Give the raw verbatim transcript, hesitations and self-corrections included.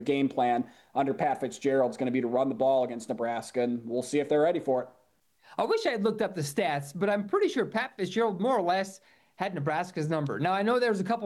game plan under Pat Fitzgerald is going to be to run the ball against Nebraska, and we'll see if they're ready for it. I wish I had looked up the stats, but I'm pretty sure Pat Fitzgerald more or less had Nebraska's number. Now, I know there was a couple